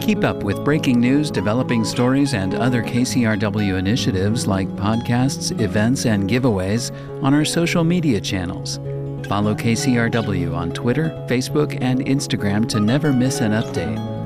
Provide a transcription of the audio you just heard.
Keep up with breaking news, developing stories, and other KCRW initiatives like podcasts, events, and giveaways on our social media channels. Follow KCRW on Twitter, Facebook, and Instagram to never miss an update.